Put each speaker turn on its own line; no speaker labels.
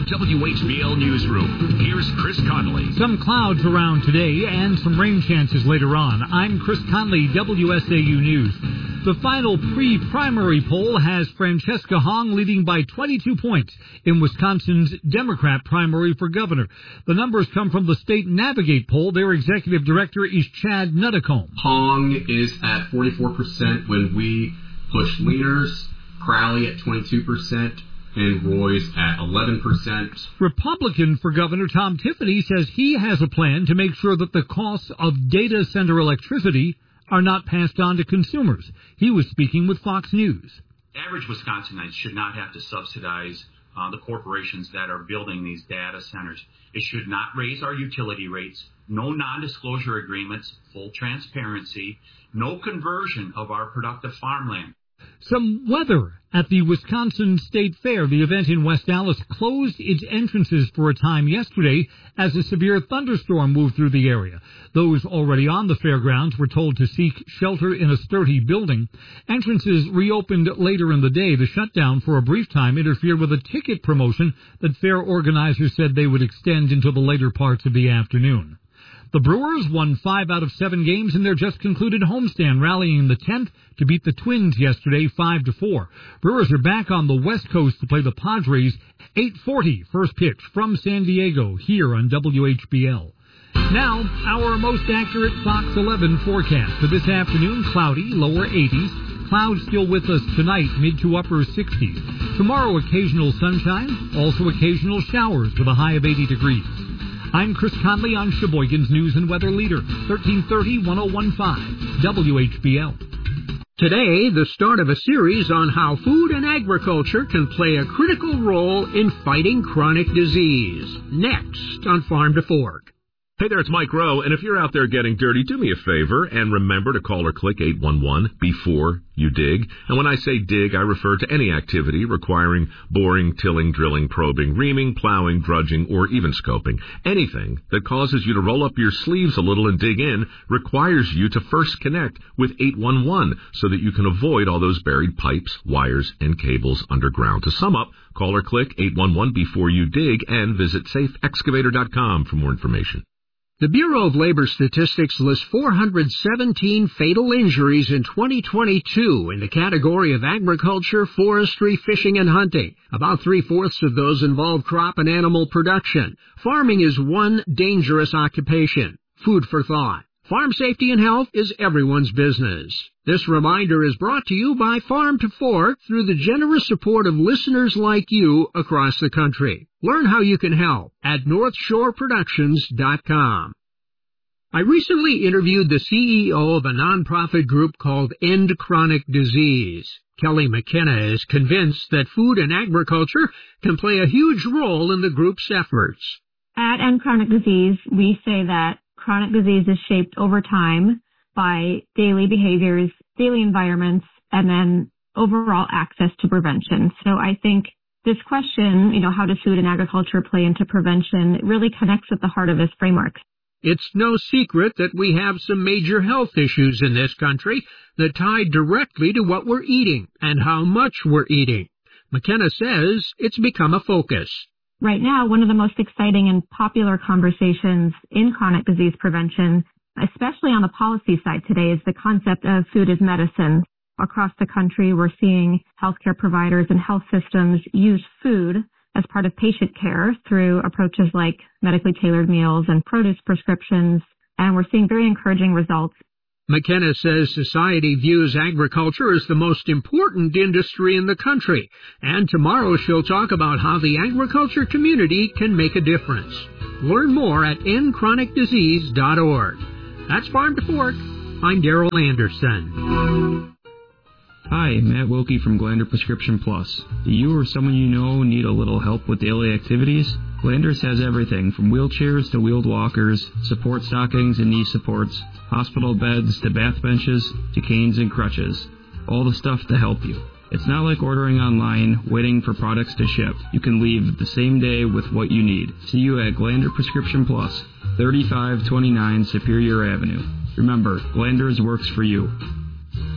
WHBL Newsroom. Here's Chris Conley.
Some clouds around today and some rain chances later on. I'm Chris Conley, WSAU News. The final pre-primary poll has Francesca Hong leading by 22 points in Wisconsin's Democrat primary for governor. The numbers come from the State Navigate poll. Their executive director is Chad Nutticombe.
Hong is at 44% when we push leaders, Crowley at 22%, and Roy's at 11%.
Republican for Governor Tom Tiffany says he has a plan to make sure that the costs of data center electricity are not passed on to consumers. He was speaking with Fox News.
Average Wisconsinites should not have to subsidize the corporations that are building these data centers. It should not raise our utility rates, no non-disclosure agreements, full transparency, no conversion of our productive farmland.
Some weather at the Wisconsin State Fair. The event in West Allis closed its entrances for a time yesterday as a severe thunderstorm moved through the area. Those already on the fairgrounds were told to seek shelter in a sturdy building. Entrances reopened later in the day. The shutdown for a brief time interfered with a ticket promotion that fair organizers said they would extend into the later parts of the afternoon. The Brewers won 5 out of 7 games in their just-concluded homestand, rallying in the 10th to beat the Twins yesterday 5-4. Brewers are back on the West Coast to play the Padres. 8:40 first pitch from San Diego here on WHBL. Now, our most accurate Fox 11 forecast. For this afternoon, cloudy, lower 80s. Clouds still with us tonight, mid to upper 60s. Tomorrow, occasional sunshine, also occasional showers with a high of 80 degrees. I'm Chris Conley on Sheboygan's News and Weather Leader, 1330-1015, WHBL.
Today, the start of a series on how food and agriculture can play a critical role in fighting chronic disease. Next on Farm to Fork.
Hey there, it's Mike Rowe, and if you're out there getting dirty, do me a favor and remember to call or click 811 before you dig. And when I say dig, I refer to any activity requiring boring, tilling, drilling, probing, reaming, plowing, drudging, or even scoping. Anything that causes you to roll up your sleeves a little and dig in requires you to first connect with 811 so that you can avoid all those buried pipes, wires, and cables underground. To sum up, call or click 811 before you dig and visit safeexcavator.com for more information.
The Bureau of Labor Statistics lists 417 fatal injuries in 2022 in the category of agriculture, forestry, fishing, and hunting. About 3/4 of those involve crop and animal production. Farming is one dangerous occupation. Food for thought. Farm safety and health is everyone's business. This reminder is brought to you by Farm to Fork through the generous support of listeners like you across the country. Learn how you can help at NorthshoreProductions.com. I recently interviewed the CEO of a nonprofit group called End Chronic Disease. Kelly McKenna is convinced that food and agriculture can play a huge role in the group's efforts.
At End Chronic Disease, we say that chronic disease is shaped over time by daily behaviors, daily environments, and then overall access to prevention. So I think this question, how does food and agriculture play into prevention, it really connects with the heart of this framework.
It's no secret that we have some major health issues in this country that tie directly to what we're eating and how much we're eating. McKenna says it's become a focus.
Right now, one of the most exciting and popular conversations in chronic disease prevention, especially on the policy side today, is the concept of food as medicine. Across the country, we're seeing healthcare providers and health systems use food as part of patient care through approaches like medically tailored meals and produce prescriptions, and we're seeing very encouraging results.
McKenna says society views agriculture as the most important industry in the country, and tomorrow she'll talk about how the agriculture community can make a difference. Learn more at endchronicdisease.org. That's Farm to Fork. I'm Darrell Anderson.
Hi, Matt Wilkie from Glander Prescription Plus. Do you or someone you know need a little help with daily activities? Glanders has everything from wheelchairs to wheeled walkers, support stockings and knee supports, hospital beds to bath benches to canes and crutches. All the stuff to help you. It's not like ordering online, waiting for products to ship. You can leave the same day with what you need. See you at Glander Prescription Plus, 3529 Superior Avenue. Remember, Glanders works for you.